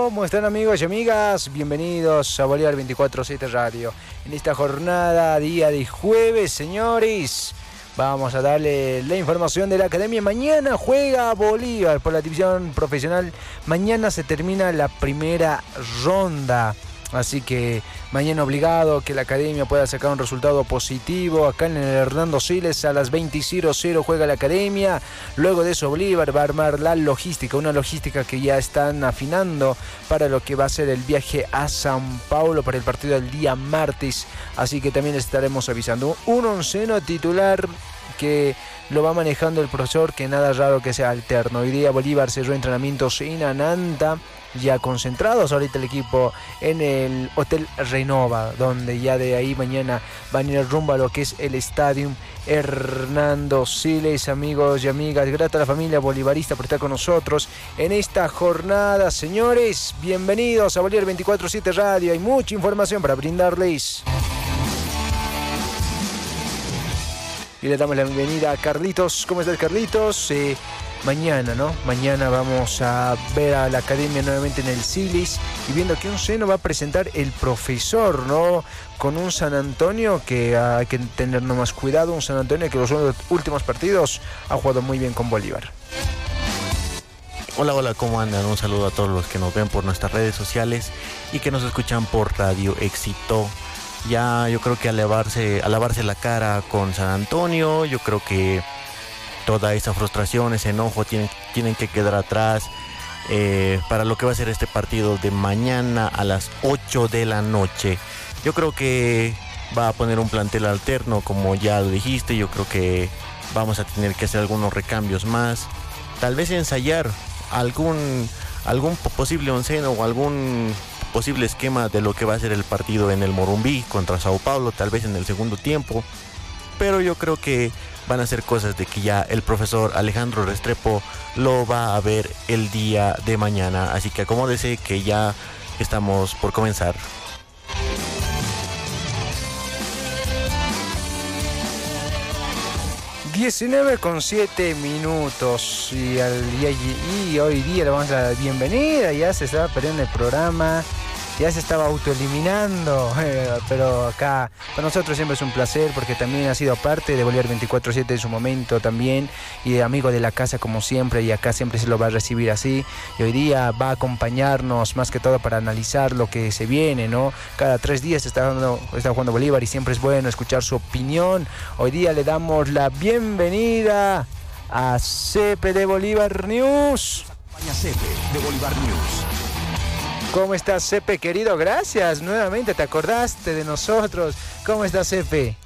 ¿Cómo están, amigos y amigas? Bienvenidos a Bolívar 24/7 Radio. En esta jornada, día de jueves, señores, vamos a darle la información de la academia. Mañana juega Bolívar por la división profesional. Mañana se termina la primera ronda. Así que mañana obligado que la academia pueda sacar un resultado positivo. Acá en el Hernando Siles a las 20:00 juega la academia. Luego de eso Bolívar va a armar la logística, una logística que ya están afinando para lo que va a ser el viaje a San Paulo para el partido del día martes. Así que también estaremos avisando un onceno titular que lo va manejando el profesor, que nada raro que sea alterno. Hoy día Bolívar cerró entrenamientos en Ananta, ya concentrados ahorita el equipo en el Hotel Renova, donde ya de ahí mañana van a ir rumbo a lo que es el Estadio Hernando Siles. Amigos y amigas, grata a la familia bolivarista por estar con nosotros en esta jornada. Señores, bienvenidos a Bolívar 24/7 Radio. Hay mucha información para brindarles. Y le damos la bienvenida a Carlitos. ¿Cómo estás, Carlitos? Mañana, ¿no? Mañana vamos a ver a la academia nuevamente en el Silis y viendo que un seno va a presentar el profesor, ¿no? Con un San Antonio que hay que tener más cuidado. Un San Antonio que los últimos partidos ha jugado muy bien con Bolívar. Hola, ¿cómo andan? Un saludo a todos los que nos ven por nuestras redes sociales y que nos escuchan por Radio Éxito. Ya yo creo que a lavarse la cara con San Antonio, yo creo que toda esa frustración, ese enojo tienen que quedar atrás para lo que va a ser este partido de mañana a las 8 de la noche. Yo creo que va a poner un plantel alterno, como ya lo dijiste. Yo creo que vamos a tener que hacer algunos recambios más, tal vez ensayar algún posible onceno o algún posible esquema de lo que va a ser el partido en el Morumbí contra Sao Paulo, tal vez en el segundo tiempo. Pero yo creo que van a ser cosas de que ya el profesor Alejandro Restrepo lo va a ver el día de mañana. Así que acomódese que ya estamos por comenzar. (19:07) y hoy día le vamos a dar la bienvenida. Ya se estaba perdiendo el programa, ya se estaba autoeliminando, pero acá para nosotros siempre es un placer porque también ha sido parte de Bolívar 24/7 en su momento también y amigo de la casa como siempre, y acá siempre se lo va a recibir así, y hoy día va a acompañarnos más que todo para analizar lo que se viene, ¿no? Cada 3 días está jugando Bolívar y siempre es bueno escuchar su opinión. Hoy día le damos la bienvenida a Cepe de Bolívar News. Cepe de Bolívar News. ¿Cómo estás, Cepe, querido? Gracias, nuevamente te acordaste de nosotros. ¿Cómo estás, Cepe?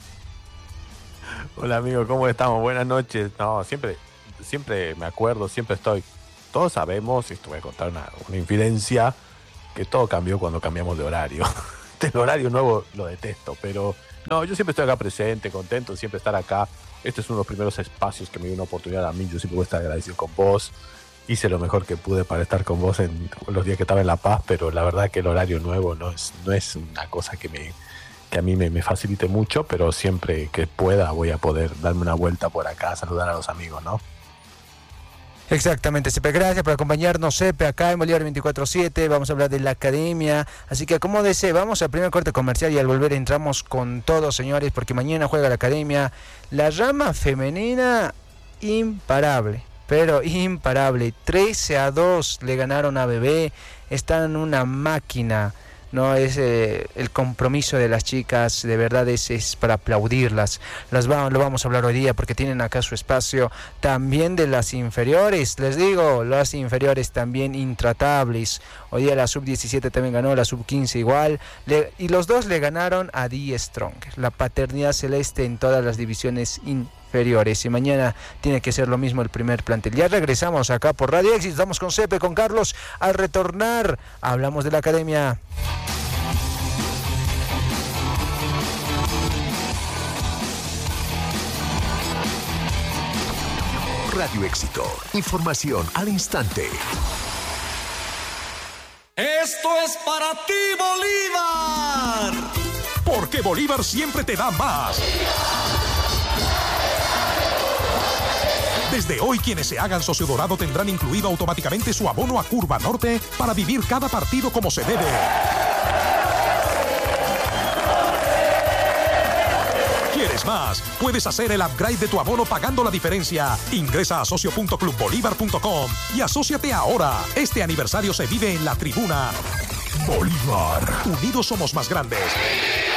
Hola, amigo, ¿cómo estamos? Buenas noches. No, siempre me acuerdo, siempre estoy. Todos sabemos, y esto voy a contar una infidencia, que todo cambió cuando cambiamos de horario. El horario nuevo lo detesto, pero no, yo siempre estoy acá presente, contento de siempre estar acá. Este es uno de los primeros espacios que me dio una oportunidad a mí. Yo siempre voy a estar agradecido con vos. Hice lo mejor que pude para estar con vos en los días que estaba en La Paz, pero la verdad que el horario nuevo no es una cosa que a mí me facilite mucho, pero siempre que pueda voy a poder darme una vuelta por acá, saludar a los amigos, ¿no? Exactamente, Cepe, gracias por acompañarnos, Cepe, acá en Bolívar 24/7, vamos a hablar de la academia, así que acomódese, vamos al primer corte comercial y al volver entramos con todo, señores, porque mañana juega la academia, la rama femenina imparable. Pero imparable, 13-2 le ganaron a Bebé, están en una máquina, ¿no? Es el compromiso de las chicas, de verdad es para aplaudirlas. Lo vamos a hablar hoy día porque tienen acá su espacio. También de las inferiores, les digo, las inferiores también intratables. Hoy día la sub-17 también ganó, la sub-15 igual, y los dos le ganaron a Die Strong. La paternidad celeste en todas las divisiones inferiores, y mañana tiene que ser lo mismo el primer plantel. Ya regresamos acá por Radio Éxito, estamos con Cepe, con Carlos. Al retornar hablamos de la academia. Radio Éxito, información al instante. Esto es para ti, Bolívar. Porque Bolívar siempre te da más. Desde hoy, quienes se hagan socio dorado tendrán incluido automáticamente su abono a Curva Norte para vivir cada partido como se debe. ¿Quieres más? Puedes hacer el upgrade de tu abono pagando la diferencia. Ingresa a socio.clubbolivar.com y asóciate ahora. Este aniversario se vive en la tribuna. Bolívar. Unidos somos más grandes.